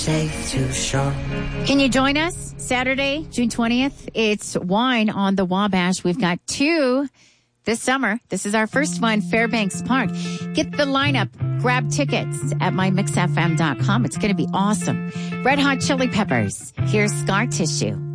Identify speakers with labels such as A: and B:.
A: Can you join us Saturday, June 20th? It's Wine on the Wabash. We've got 2 this summer. This is our first one, Fairbanks Park. Get the lineup. Grab tickets at mymixfm.com. It's going to be awesome. Red Hot Chili Peppers. Here's Scar Tissue.